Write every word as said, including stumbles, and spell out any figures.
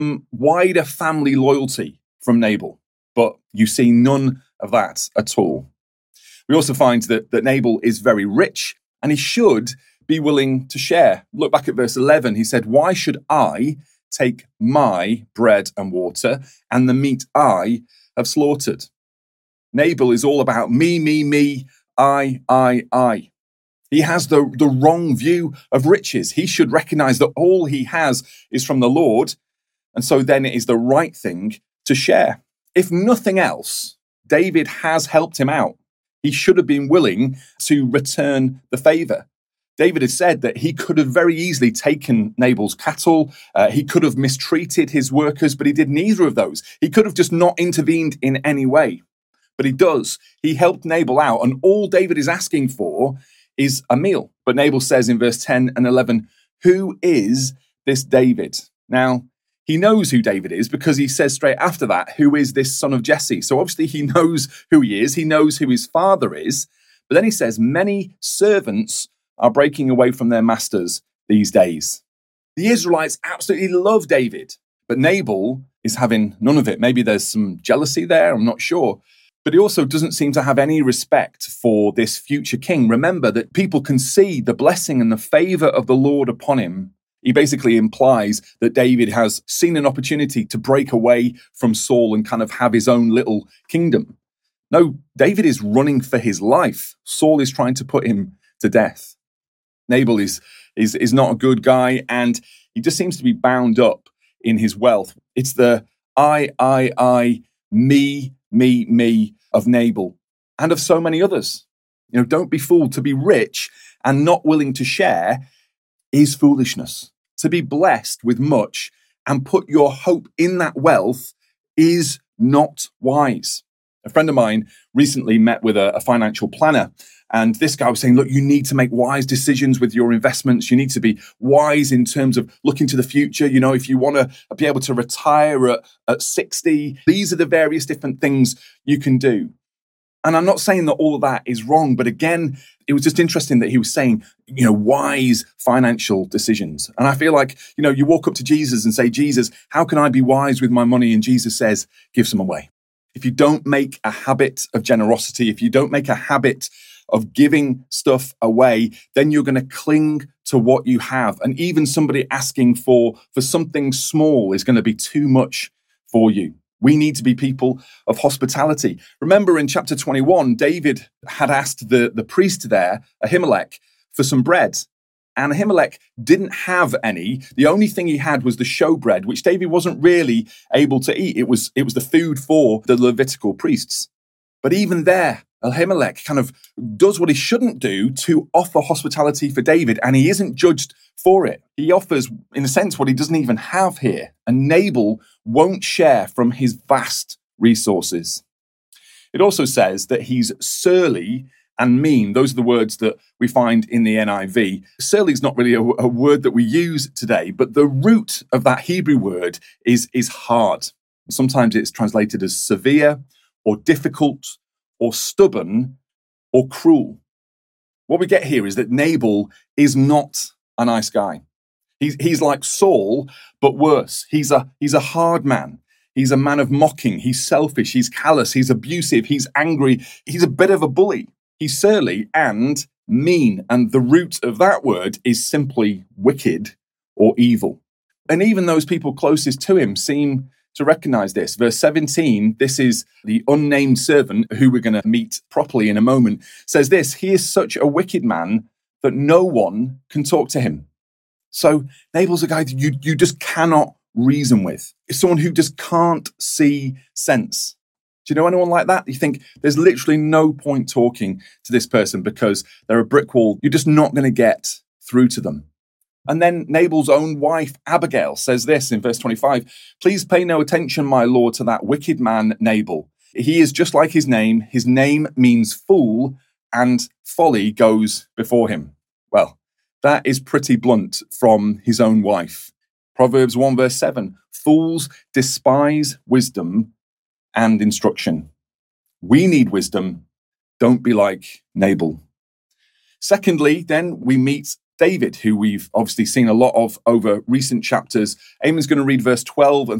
some wider family loyalty from Nabal, but you see none of that at all. We also find that, that Nabal is very rich, and he should be willing to share. Look back at verse eleven. He said, "Why should I take my bread and water and the meat I have slaughtered?" Nabal is all about me, me, me, I, I, I. He has the, the wrong view of riches. He should recognize that all he has is from the Lord, and so then it is the right thing to share. If nothing else, David has helped him out. He should have been willing to return the favor. David has said that he could have very easily taken Nabal's cattle. Uh, he could have mistreated his workers, but he did neither of those. He could have just not intervened in any way, but he does. He helped Nabal out, and all David is asking for is a meal. But Nabal says in verse ten and eleven, "Who is this David?" Now, he knows who David is because he says straight after that, "Who is this son of Jesse?" So obviously he knows who he is. He knows who his father is. But then he says, "Many servants are breaking away from their masters these days." The Israelites absolutely love David, but Nabal is having none of it. Maybe there's some jealousy there, I'm not sure. But he also doesn't seem to have any respect for this future king. Remember that people can see the blessing and the favor of the Lord upon him. He basically implies that David has seen an opportunity to break away from Saul and kind of have his own little kingdom. No, David is running for his life. Saul is trying to put him to death. Nabal is, is, is not a good guy, and he just seems to be bound up in his wealth. It's the I, I, I, me, me, me of Nabal and of so many others. You know, don't be fooled. To be rich and not willing to share is foolishness. To be blessed with much and put your hope in that wealth is not wise. A friend of mine recently met with a, a financial planner, and this guy was saying, look, you need to make wise decisions with your investments. You need to be wise in terms of looking to the future. You know, if you want to be able to retire at, at sixty, these are the various different things you can do. And I'm not saying that all of that is wrong, but again, it was just interesting that he was saying, you know, wise financial decisions. And I feel like, you know, you walk up to Jesus and say, Jesus, how can I be wise with my money? And Jesus says, give some away. If you don't make a habit of generosity, if you don't make a habit of giving stuff away, then you're going to cling to what you have. And even somebody asking for, for something small is going to be too much for you. We need to be people of hospitality. Remember in chapter twenty-one, David had asked the, the priest there, Ahimelech, for some bread. And Ahimelech didn't have any. The only thing he had was the showbread, which David wasn't really able to eat. It was, it was the food for the Levitical priests. But even there, Ahimelech kind of does what he shouldn't do to offer hospitality for David, and he isn't judged for it. He offers, in a sense, what he doesn't even have here. And Nabal won't share from his vast resources. It also says that he's surly and mean. Those are the words that we find in the N I V. Surly is not really a, a word that we use today, but the root of that Hebrew word is, is hard. Sometimes it's translated as severe or difficult or stubborn or cruel. What we get here is that Nabal is not a nice guy. He's, he's like Saul, but worse. He's a, he's a hard man. He's a man of mocking. He's selfish. He's callous. He's abusive. He's angry. He's a bit of a bully. He's surly and mean. And the root of that word is simply wicked or evil. And even those people closest to him seem to recognize this. Verse seventeen, this is the unnamed servant who we're going to meet properly in a moment, says this, he is such a wicked man that no one can talk to him. So Nabal's a guy that you, you just cannot reason with. It's someone who just can't see sense. Do you know anyone like that? You think there's literally no point talking to this person because they're a brick wall. You're just not going to get through to them. And then Nabal's own wife, Abigail, says this in verse twenty-five, please pay no attention, my lord, to that wicked man, Nabal. He is just like his name. His name means fool, and folly goes before him. Well, that is pretty blunt from his own wife. Proverbs one verse seven, fools despise wisdom and instruction. We need wisdom. Don't be like Nabal. Secondly, then we meet David, who we've obviously seen a lot of over recent chapters. Eamon's going to read verse twelve and